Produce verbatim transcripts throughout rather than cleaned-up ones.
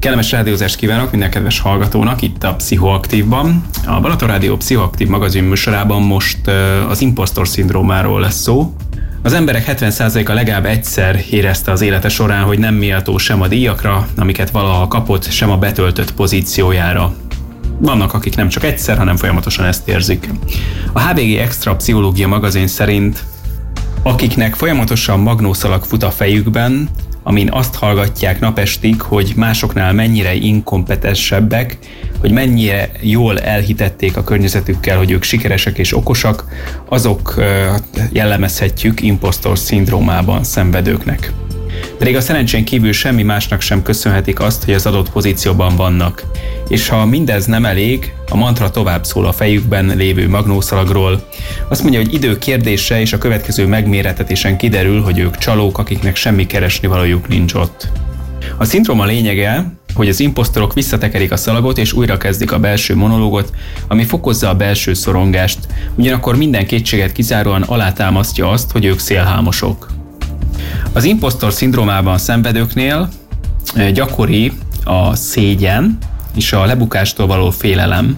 Kellemes rádiózást kívánok minden kedves hallgatónak itt a Pszichoaktívban. A Balaton Rádió Pszichoaktív magazin műsorában most az impostor szindrómáról lesz szó. Az emberek hetven százaléka legalább egyszer érezte az élete során, hogy nem méltó sem a díjakra, amiket valaha kapott, sem a betöltött pozíciójára. Vannak, akik nem csak egyszer, hanem folyamatosan ezt érzik. A há vé gé Extra Pszichológia magazin szerint, akiknek folyamatosan magnószalag fut a fejükben, amin azt hallgatják napestig, hogy másoknál mennyire inkompetensebbek, hogy mennyire jól elhitették a környezetükkel, hogy ők sikeresek és okosak, azok jellemezhetjük impostor szindrómában szenvedőknek. Pedig a szerencsén kívül semmi másnak sem köszönhetik azt, hogy az adott pozícióban vannak. És ha mindez nem elég, a mantra tovább szól a fejükben lévő magnószalagról. Azt mondja, hogy idő kérdése, és a következő megméretetésen kiderül, hogy ők csalók, akiknek semmi keresnivalójuk nincs ott. A szindróma lényege, hogy az imposztorok visszatekerik a szalagot és újra kezdik a belső monológot, ami fokozza a belső szorongást, ugyanakkor minden kétséget kizáróan alátámasztja azt, hogy ők szélhámosok. Az impostor szindrómában szenvedőknél gyakori a szégyen és a lebukástól való félelem,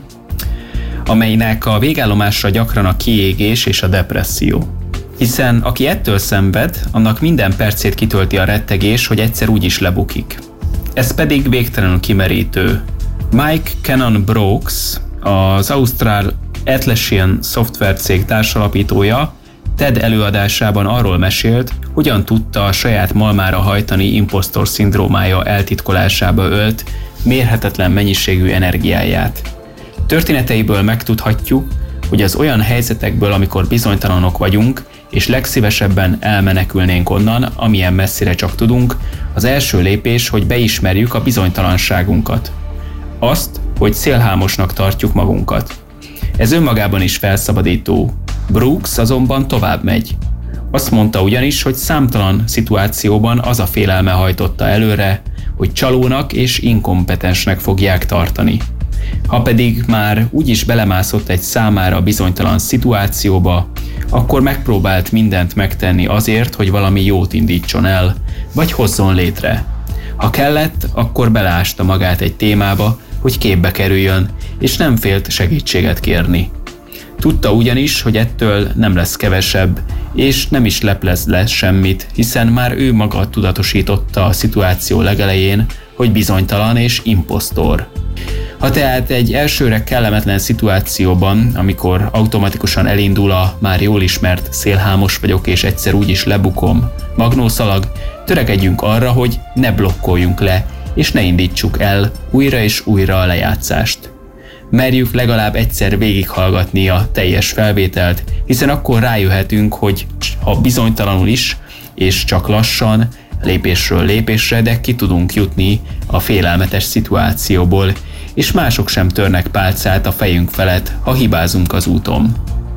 amelynek a végállomásra gyakran a kiégés és a depresszió. Hiszen aki ettől szenved, annak minden percét kitölti a rettegés, hogy egyszer úgyis lebukik. Ez pedig végtelenül kimerítő. Mike Cannon-Brookes, az ausztrál Atlassian szoftvercég társalapítója, TED előadásában arról mesélt, hogyan tudta a saját malmára hajtani impostor szindrómája eltitkolásába ölt mérhetetlen mennyiségű energiáját. Történeteiből megtudhatjuk, hogy az olyan helyzetekből, amikor bizonytalanok vagyunk, és legszívesebben elmenekülnénk onnan, amilyen messzire csak tudunk, az első lépés, hogy beismerjük a bizonytalanságunkat. Azt, hogy szélhámosnak tartjuk magunkat. Ez önmagában is felszabadító. Brookes azonban tovább megy. Azt mondta ugyanis, hogy számtalan szituációban az a félelme hajtotta előre, hogy csalónak és inkompetensnek fogják tartani. Ha pedig már úgyis belemászott egy számára bizonytalan szituációba, akkor megpróbált mindent megtenni azért, hogy valami jót indítson el, vagy hozzon létre. Ha kellett, akkor beleásta magát egy témába, hogy képbe kerüljön, és nem félt segítséget kérni. Tudta ugyanis, hogy ettől nem lesz kevesebb, és nem is leplez le semmit, hiszen már ő maga tudatosította a szituáció legelején, hogy bizonytalan és imposztor. Ha tehát egy elsőre kellemetlen szituációban, amikor automatikusan elindul a már jól ismert szélhámos vagyok és egyszer úgyis lebukom magnószalag, törekedjünk arra, hogy ne blokkoljunk le, és ne indítsuk el újra és újra a lejátszást. Merjük legalább egyszer végighallgatni a teljes felvételt, hiszen akkor rájöhetünk, hogy ha bizonytalanul is, és csak lassan, lépésről lépésre, de ki tudunk jutni a félelmetes szituációból, és mások sem törnek pálcát a fejünk felett, ha hibázunk az úton.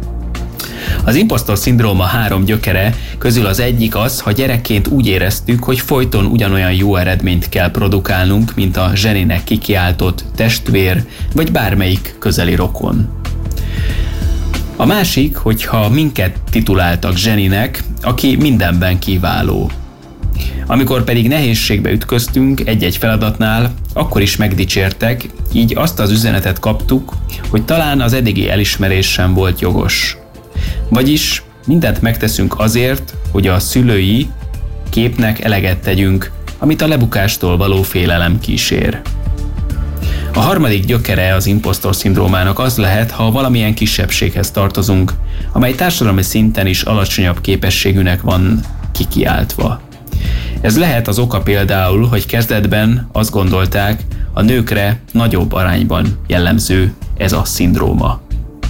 Az impostor szindróma három gyökere közül az egyik az, ha gyerekként úgy éreztük, hogy folyton ugyanolyan jó eredményt kell produkálnunk, mint a zseninek kikiáltott testvér, vagy bármelyik közeli rokon. A másik, hogyha minket tituláltak zseninek, aki mindenben kiváló. Amikor pedig nehézségbe ütköztünk egy-egy feladatnál, akkor is megdicsértek, így azt az üzenetet kaptuk, hogy talán az eddigi elismerés sem volt jogos. Vagyis mindent megteszünk azért, hogy a szülői képnek eleget tegyünk, amit a lebukástól való félelem kísér. A harmadik gyökere az impostor szindrómának az lehet, ha valamilyen kisebbséghez tartozunk, amely társadalmi szinten is alacsonyabb képességűnek van kikiáltva. Ez lehet az oka például, hogy kezdetben azt gondolták, a nőkre nagyobb arányban jellemző ez a szindróma.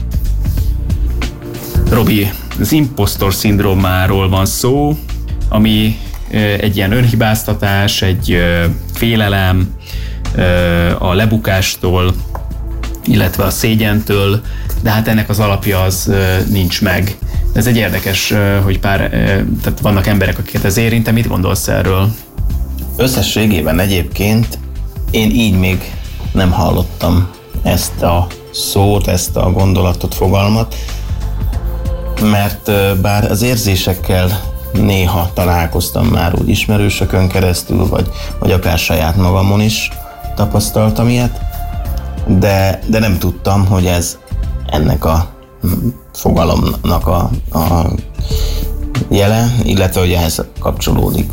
Robi, az impostor szindrómáról van szó, ami egy ilyen önhibáztatás, egy félelem a lebukástól, illetve a szégyentől, de hát ennek az alapja az nincs meg. Ez egy érdekes, hogy pár, tehát vannak emberek, akiket ez érint. Te mit gondolsz erről? Összességében egyébként én így még nem hallottam ezt a szót, ezt a gondolatot, fogalmat, mert bár az érzésekkel néha találkoztam már úgy ismerősökön keresztül, vagy, vagy akár saját magamon is, tapasztaltam ilyet, de, de nem tudtam, hogy ez ennek a fogalomnak a, a jele, illetve hogy ehhez kapcsolódik.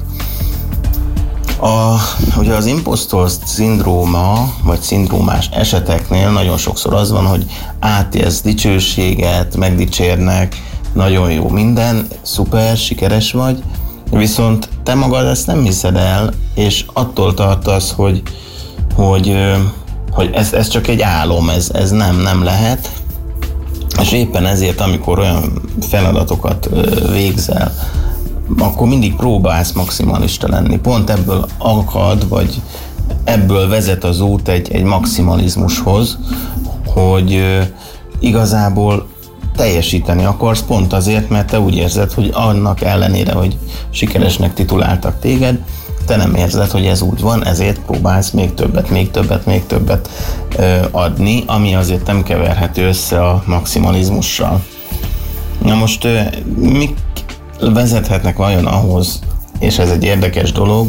A, ugye az impostor szindróma, vagy szindrómás eseteknél nagyon sokszor az van, hogy átélsz dicsőséget, megdicsérnek, nagyon jó minden, szuper, sikeres vagy, viszont te magad ezt nem hiszed el, és attól tartasz, hogy, hogy, hogy ez, ez csak egy álom, ez, ez nem, nem lehet, és éppen ezért, amikor olyan feladatokat végzel, akkor mindig próbálsz maximalista lenni. Pont ebből akad, vagy ebből vezet az út egy, egy maximalizmushoz, hogy igazából teljesíteni akarsz, pont azért, mert te úgy érzed, hogy annak ellenére, hogy sikeresnek tituláltak téged, te nem érzed, hogy ez úgy van, ezért próbálsz még többet, még többet, még többet adni, ami azért nem keverhető össze a maximalizmussal. Na most mik vezethetnek vajon ahhoz, és ez egy érdekes dolog,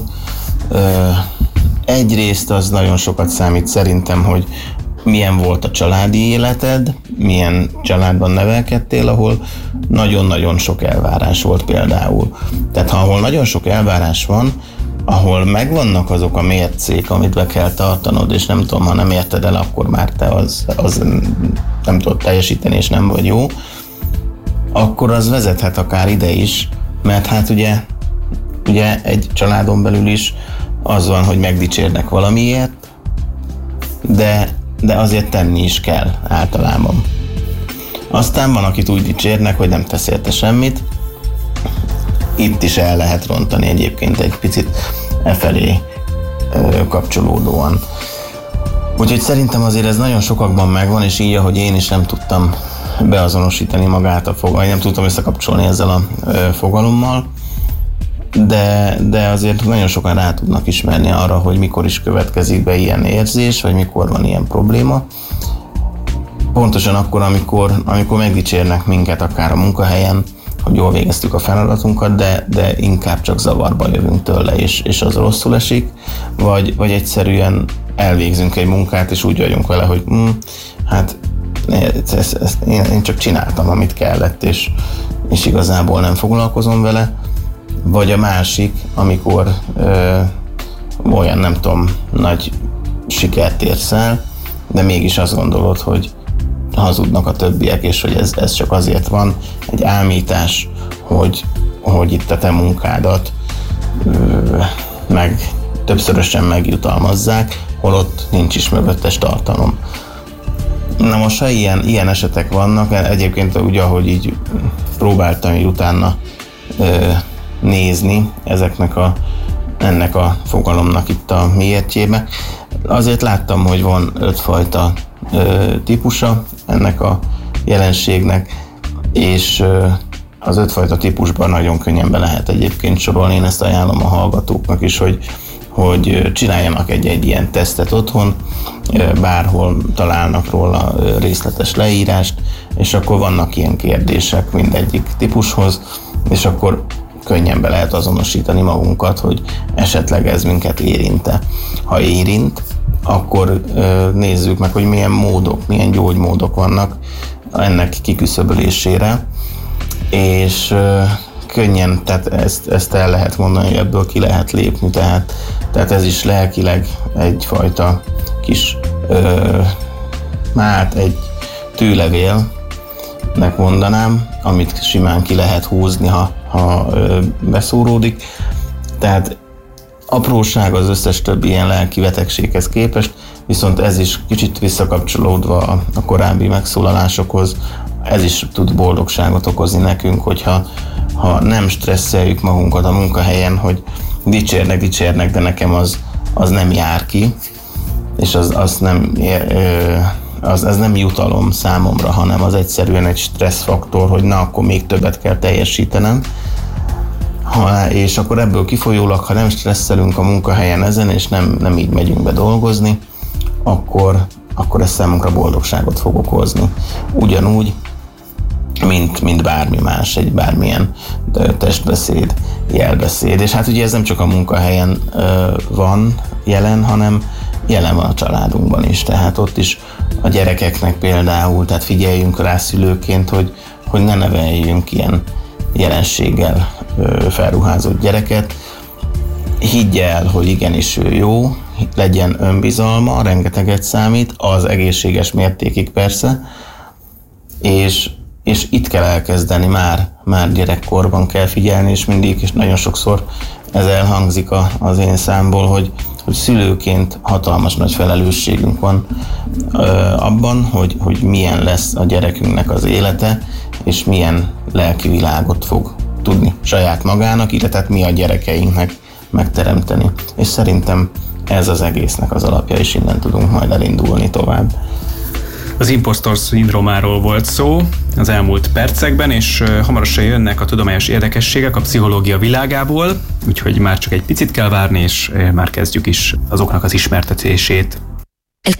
egyrészt az nagyon sokat számít szerintem, hogy milyen volt a családi életed, milyen családban nevelkedtél, ahol nagyon-nagyon sok elvárás volt például. Tehát ha ahol nagyon sok elvárás van, ahol megvannak azok a mércék, amit be kell tartanod, és nem tudom, ha nem érted el, akkor már te az, az nem tudod teljesíteni, és nem vagy jó, akkor az vezethet akár ide is, mert hát ugye, ugye egy családon belül is az van, hogy megdicsérnek valamiért, de, de azért tenni is kell általában. Aztán van, akit úgy dicsérnek, hogy nem tesz érte semmit. Itt is el lehet rontani egyébként egy picit e felé ö, kapcsolódóan. Úgyhogy szerintem azért ez nagyon sokakban megvan, és így, ahogy én is nem tudtam beazonosítani magát a fogalmat, nem tudtam összekapcsolni ezzel a ö, fogalommal, de, de azért nagyon sokan rá tudnak ismerni arra, hogy mikor is következik be ilyen érzés, vagy mikor van ilyen probléma. Pontosan akkor, amikor, amikor megdicsérnek minket akár a munkahelyen, hogy jól végeztük a feladatunkat, de, de inkább csak zavarba jövünk tőle, és, és az rosszul esik, vagy, vagy egyszerűen elvégzünk egy munkát, és úgy vagyunk vele, hogy hm, hát ezt, ezt, én, én csak csináltam, amit kellett, és, és igazából nem foglalkozom vele. Vagy a másik, amikor ö, olyan, nem tudom, nagy sikert érsz el, de mégis azt gondolod, hogy hazudnak a többiek, és hogy ez, ez csak azért van, egy ámítás, hogy, hogy itt a te munkádat ö, meg többszörösen megjutalmazzák, holott nincs is mögöttes tartalom. Na most, ha ilyen, ilyen esetek vannak, egyébként úgy, ahogy így próbáltam így utána ö, nézni ezeknek a, ennek a fogalomnak itt a miértjébe, azért láttam, hogy van ötfajta ö, típusa ennek a jelenségnek, és ö, az ötfajta típusban nagyon könnyen be lehet egyébként sorolni. Én ezt ajánlom a hallgatóknak is, hogy, hogy csináljanak egy-egy ilyen tesztet otthon, bárhol találnak róla részletes leírást, és akkor vannak ilyen kérdések mindegyik típushoz, és akkor könnyen be lehet azonosítani magunkat, hogy esetleg ez minket érinte. Ha érint, akkor nézzük meg, hogy milyen módok, milyen gyógymódok vannak ennek kiküszöbölésére, és könnyen, tehát ezt, ezt el lehet mondani, hogy ebből ki lehet lépni, tehát, tehát ez is lelkileg egyfajta kis, ö, hát egy tűlevélnek mondanám, amit simán ki lehet húzni, ha, ha ö, beszúródik. Tehát apróság az összes többi ilyen lelki betegséghez képest, viszont ez is kicsit visszakapcsolódva a, a korábbi megszólalásokhoz, ez is tud boldogságot okozni nekünk, hogyha ha nem stresszeljük magunkat a munkahelyen, hogy dicsérnek, dicsérnek, de nekem az, az nem jár ki, és az, az, nem, az, az nem jutalom számomra, hanem az egyszerűen egy stresszfaktor, hogy na, akkor még többet kell teljesítenem. Ha, és akkor ebből kifolyólag, ha nem stresszelünk a munkahelyen ezen, és nem, nem így megyünk be dolgozni, akkor, akkor ez számunkra boldogságot fog okozni. Ugyanúgy, mint, mint bármi más, egy bármilyen testbeszéd, jelbeszéd. És hát ugye ez nem csak a munkahelyen uh, van jelen, hanem jelen van a családunkban is. Tehát ott is a gyerekeknek például, tehát figyeljünk rá szülőként, hogy, hogy ne neveljünk ilyen jelenséggel felruházott gyereket. Higgy el, hogy igenis ő jó, legyen önbizalma, rengeteget számít, az egészséges mértékig persze, és, és itt kell elkezdeni, már, már gyerekkorban kell figyelni, és mindig, és nagyon sokszor ez elhangzik a, az én számból, hogy, hogy szülőként hatalmas nagy felelősségünk van ö, abban, hogy, hogy milyen lesz a gyerekünknek az élete, és milyen lelki világot fog tudni saját magának, illetve mi a gyerekeinknek megteremteni. És szerintem ez az egésznek az alapja, és innen tudunk majd elindulni tovább. Az impostor szindrómáról volt szó az elmúlt percekben, és hamarosan jönnek a tudományos érdekességek a pszichológia világából, úgyhogy már csak egy picit kell várni, és már kezdjük is azoknak az ismertetését.